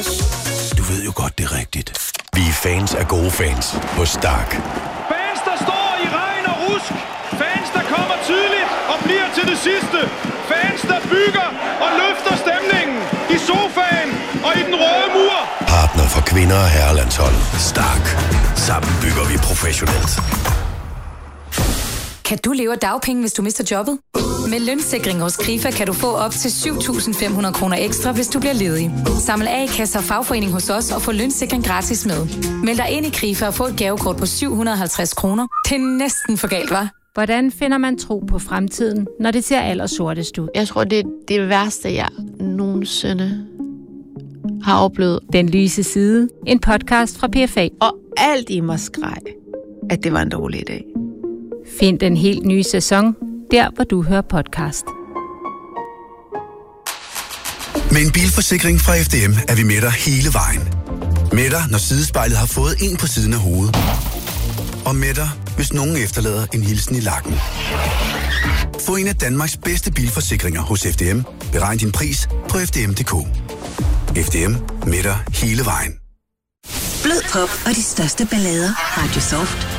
Haps. Du ved jo godt, det er rigtigt. Vi er fans af gode fans på Stark. Fans, der står i regn og rusk. Fans, der kommer tidligt og bliver til det sidste. Fans, der bygger og løfter stemningen i sofaen og i den røde mur. Partner for kvinder og herrelandshold. Stark. Sammen bygger vi professionelt. Kan du leve af dagpenge, hvis du mister jobbet? Med Lønsikring hos Krifa kan du få op til 7.500 kroner ekstra, hvis du bliver ledig. Samle A-kasse og fagforening hos os og få lønsikring gratis med. Meld dig ind i Krifa og få et gavekort på 750 kroner. Det er næsten for galt, hva'? Hvordan finder man tro på fremtiden, når det ser allersortest ud? Jeg tror, det er det værste, jeg nogensinde har oplevet. Den lyse side. En podcast fra PFA. Og alt i mig skreg, at det var en dårlig idé. Find den helt nye sæson, der hvor du hører podcast. Med en bilforsikring fra FDM er vi med dig hele vejen. Med dig, når sidespejlet har fået en på siden af hovedet. Og med dig, hvis nogen efterlader en hilsen i lakken. Få en af Danmarks bedste bilforsikringer hos FDM. Beregn din pris på FDM.dk. FDM med dig hele vejen. Blød pop og de største ballader. Radio Soft.